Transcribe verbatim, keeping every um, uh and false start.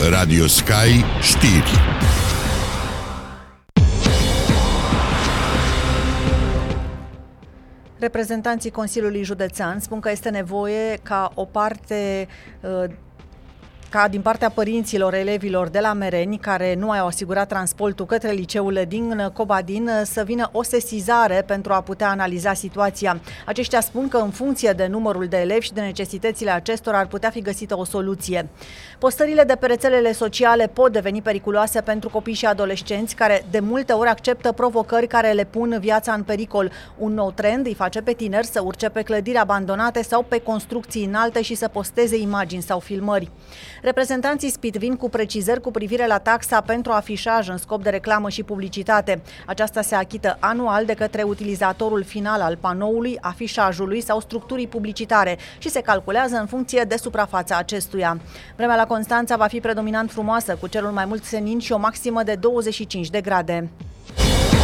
Radio Sky Știri. Reprezentanții Consiliului Județean spun că este nevoie ca o parte ca din partea părinților elevilor de la Mereni, care nu au asigurat transportul către liceul din Cobadin, să vină o sesizare pentru a putea analiza situația. Aceștia spun că în funcție de numărul de elevi și de necesitățile acestora ar putea fi găsită o soluție. Postările de pe rețelele sociale pot deveni periculoase pentru copii și adolescenți care de multe ori acceptă provocări care le pun viața în pericol. Un nou trend îi face pe tineri să urce pe clădiri abandonate sau pe construcții înalte și să posteze imagini sau filmări. Reprezentanții S P I T vin cu precizări cu privire la taxa pentru afișaj în scop de reclamă și publicitate. Aceasta se achită anual de către utilizatorul final al panoului, afișajului sau structurii publicitare și se calculează în funcție de suprafața acestuia. Vremea la Constanța va fi predominant frumoasă, cu cerul mai mult senin și o maximă de douăzeci și cinci de grade.